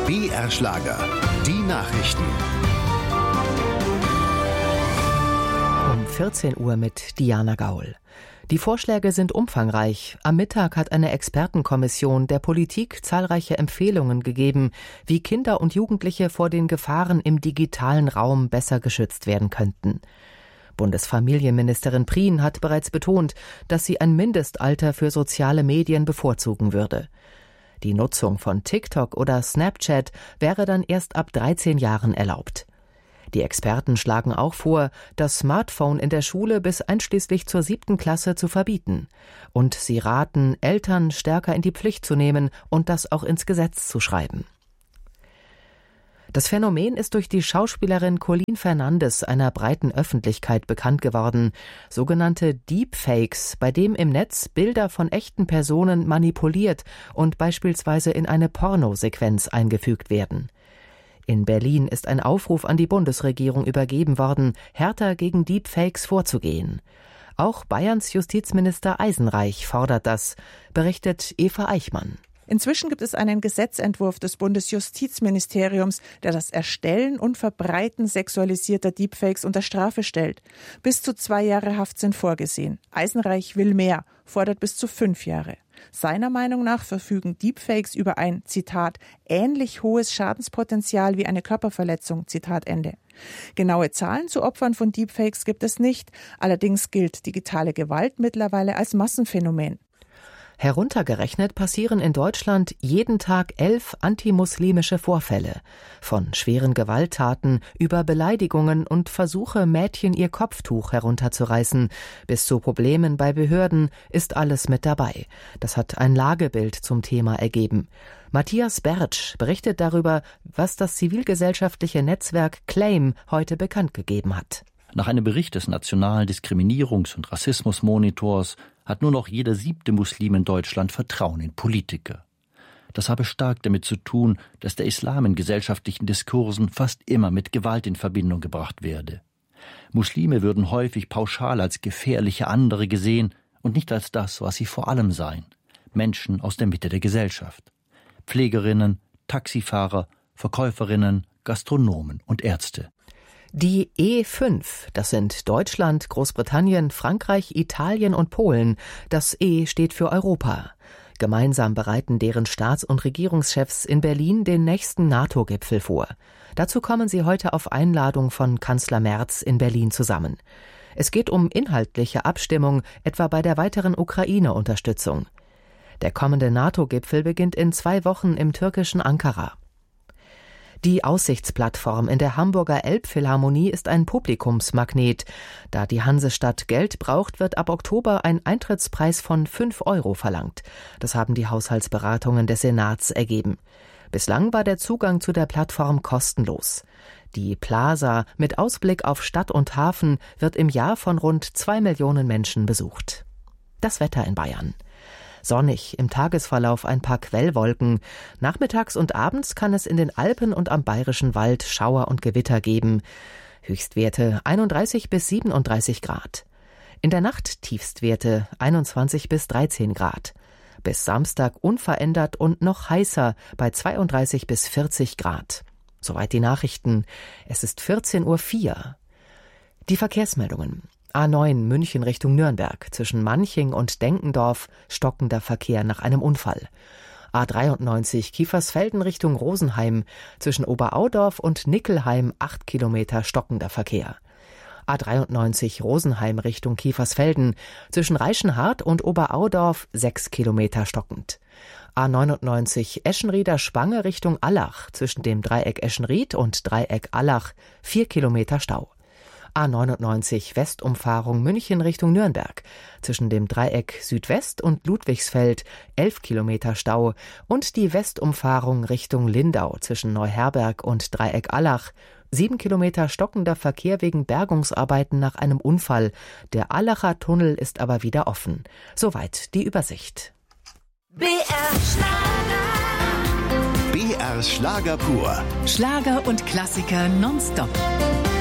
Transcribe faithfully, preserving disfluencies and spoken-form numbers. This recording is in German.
B R Schlager, die Nachrichten. Um vierzehn Uhr mit Diana Gaul. Die Vorschläge sind umfangreich. Am Mittag hat eine Expertenkommission der Politik zahlreiche Empfehlungen gegeben, wie Kinder und Jugendliche vor den Gefahren im digitalen Raum besser geschützt werden könnten. Bundesfamilienministerin Prien hat bereits betont, dass sie ein Mindestalter für soziale Medien bevorzugen würde. Die Nutzung von TikTok oder Snapchat wäre dann erst ab dreizehn Jahren erlaubt. Die Experten schlagen auch vor, das Smartphone in der Schule bis einschließlich zur siebten Klasse zu verbieten. Und sie raten, Eltern stärker in die Pflicht zu nehmen und das auch ins Gesetz zu schreiben. Das Phänomen ist durch die Schauspielerin Colleen Fernandes einer breiten Öffentlichkeit bekannt geworden. Sogenannte Deepfakes, bei dem im Netz Bilder von echten Personen manipuliert und beispielsweise in eine Pornosequenz eingefügt werden. In Berlin ist ein Aufruf an die Bundesregierung übergeben worden, härter gegen Deepfakes vorzugehen. Auch Bayerns Justizminister Eisenreich fordert das, berichtet Eva Eichmann. Inzwischen gibt es einen Gesetzentwurf des Bundesjustizministeriums, der das Erstellen und Verbreiten sexualisierter Deepfakes unter Strafe stellt. Bis zu zwei Jahre Haft sind vorgesehen. Eisenreich will mehr, fordert bis zu fünf Jahre. Seiner Meinung nach verfügen Deepfakes über ein, Zitat, ähnlich hohes Schadenspotenzial wie eine Körperverletzung, Zitat Ende. Genaue Zahlen zu Opfern von Deepfakes gibt es nicht. Allerdings gilt digitale Gewalt mittlerweile als Massenphänomen. Heruntergerechnet passieren in Deutschland jeden Tag elf antimuslimische Vorfälle. Von schweren Gewalttaten über Beleidigungen und Versuche, Mädchen ihr Kopftuch herunterzureißen, bis zu Problemen bei Behörden ist alles mit dabei. Das hat ein Lagebild zum Thema ergeben. Matthias Bertsch berichtet darüber, was das zivilgesellschaftliche Netzwerk Claim heute bekannt gegeben hat. Nach einem Bericht des Nationalen Diskriminierungs- und Rassismusmonitors hat nur noch jeder siebte Muslim in Deutschland Vertrauen in Politiker. Das habe stark damit zu tun, dass der Islam in gesellschaftlichen Diskursen fast immer mit Gewalt in Verbindung gebracht werde. Muslime würden häufig pauschal als gefährliche andere gesehen und nicht als das, was sie vor allem seien: Menschen aus der Mitte der Gesellschaft. Pflegerinnen, Taxifahrer, Verkäuferinnen, Gastronomen und Ärzte. Die E fünf, das sind Deutschland, Großbritannien, Frankreich, Italien und Polen. Das E steht für Europa. Gemeinsam bereiten deren Staats- und Regierungschefs in Berlin den nächsten NATO-Gipfel vor. Dazu kommen sie heute auf Einladung von Kanzler Merz in Berlin zusammen. Es geht um inhaltliche Abstimmung, etwa bei der weiteren Ukraine-Unterstützung. Der kommende NATO-Gipfel beginnt in zwei Wochen im türkischen Ankara. Die Aussichtsplattform in der Hamburger Elbphilharmonie ist ein Publikumsmagnet. Da die Hansestadt Geld braucht, wird ab Oktober ein Eintrittspreis von fünf Euro verlangt. Das haben die Haushaltsberatungen des Senats ergeben. Bislang war der Zugang zu der Plattform kostenlos. Die Plaza mit Ausblick auf Stadt und Hafen wird im Jahr von rund zwei Millionen Menschen besucht. Das Wetter in Bayern. Sonnig, im Tagesverlauf ein paar Quellwolken. Nachmittags und abends kann es in den Alpen und am Bayerischen Wald Schauer und Gewitter geben. Höchstwerte einunddreißig bis siebenunddreißig Grad. In der Nacht Tiefstwerte einundzwanzig bis dreizehn Grad. Bis Samstag unverändert und noch heißer bei zweiunddreißig bis vierzig Grad. Soweit die Nachrichten. Es ist vierzehn Uhr vier. Die Verkehrsmeldungen. A neun München Richtung Nürnberg, zwischen Manching und Denkendorf stockender Verkehr nach einem Unfall. A dreiundneunzig Kiefersfelden Richtung Rosenheim, zwischen Oberaudorf und Nickelheim acht Kilometer stockender Verkehr. A dreiundneunzig Rosenheim Richtung Kiefersfelden, zwischen Reichenhart und Oberaudorf sechs Kilometer stockend. A neunundneunzig Eschenrieder Spange Richtung Allach, zwischen dem Dreieck Eschenried und Dreieck Allach vier Kilometer Stau. A neunundneunzig Westumfahrung München Richtung Nürnberg, zwischen dem Dreieck Südwest und Ludwigsfeld elf Kilometer Stau und die Westumfahrung Richtung Lindau zwischen Neuherberg und Dreieck Allach sieben Kilometer stockender Verkehr wegen Bergungsarbeiten nach einem Unfall. Der Allacher Tunnel ist aber wieder offen. Soweit die Übersicht. B R Schlager. B R Schlager pur. Schlager und Klassiker nonstop.